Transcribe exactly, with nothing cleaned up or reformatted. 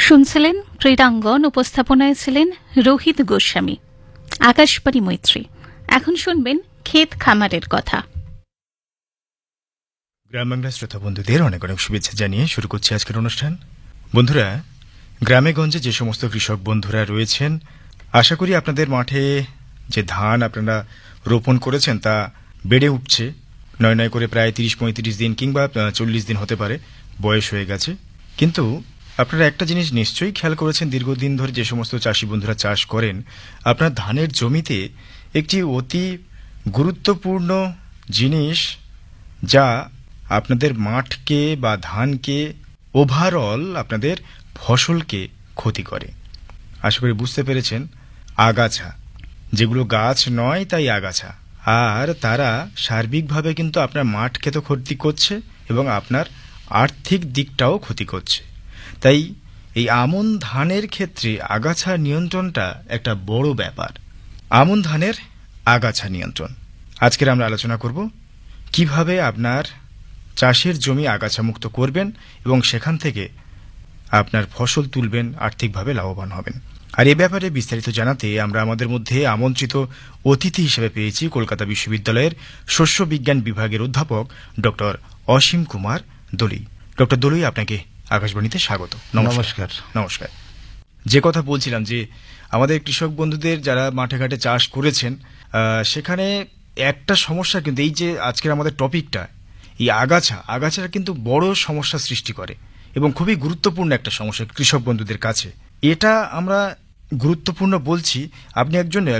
শুনছিলেন ক্রীড়াঙ্গন, উপস্থাপনায় ছিলেন রোহিত গোস্বামী। আকাশবাণী মৈত্রী। এখন শুনবেন ক্ষেত খামারের কথা। গ্রাম বাংলা শ্রোতা বন্ধুদের অনেক অনেক শুভেচ্ছা জানিয়ে শুরু করছি আজকের অনুষ্ঠান। বন্ধুরা, গ্রামে গঞ্জে যে সমস্ত কৃষক বন্ধুরা রয়েছেন, আশা করি আপনাদের মাঠে যে ধান আপনারা রোপণ করেছেন তা বেড়ে উঠছে। নয় নয় করে প্রায় তিরিশ পঁয়ত্রিশ দিন কিংবা চল্লিশ দিন হতে পারে বয়স হয়ে গেছে। কিন্তু আপনারা একটা জিনিস নিশ্চয়ই খেয়াল করেছেন, দীর্ঘদিন ধরে যে সমস্ত চাষি বন্ধুরা চাষ করেন, আপনার ধানের জমিতে একটি অতি গুরুত্বপূর্ণ জিনিস যা আপনাদের মাঠকে বা ধানকে ওভারঅল আপনাদের ফসলকে ক্ষতি করে। আশা করি বুঝতে পেরেছেন, আগাছা, যেগুলো গাছ নয় তাই আগাছা, আর তারা সার্বিকভাবে কিন্তু আপনার মাঠকে তো ক্ষতি করছে এবং আপনার আর্থিক দিকটাও ক্ষতি করছে। তাই এই আমন ধানের ক্ষেত্রে আগাছা নিয়ন্ত্রণটা একটা বড় ব্যাপার। আমন ধানের আগাছা নিয়ন্ত্রণ আজকের আমরা আলোচনা করব, কিভাবে আপনার চাষের জমি আগাছামুক্ত করবেন এবং সেখান থেকে আপনার ফসল তুলবেন, আর্থিকভাবে লাভবান হবেন। আর এ ব্যাপারে বিস্তারিত জানাতে আমরা আমাদের মধ্যে আমন্ত্রিত অতিথি হিসেবে পেয়েছি কলকাতা বিশ্ববিদ্যালয়ের শস্য বিজ্ঞান বিভাগের অধ্যাপক ডক্টর অসীম কুমার দলুই। ডক্টর দলুই, আপনাকে আকাশবাণীতে স্বাগত। নমস্কার। নমস্কার। যে কথা বলছিলাম যে আমাদের কৃষক বন্ধুদের যারা মাঠে ঘাটে চাষ করেছেন, সেখানে একটা সমস্যা কিন্তু এই যে আজকের আমাদের টপিকটা, এই আগাছা আগাছাটা কিন্তু বড় সমস্যা সৃষ্টি করে এবং খুবই গুরুত্বপূর্ণ একটা সমস্যা কৃষক বন্ধুদের কাছে। এটা আমরা গুরুত্বপূর্ণ বলছি, আপনি একজন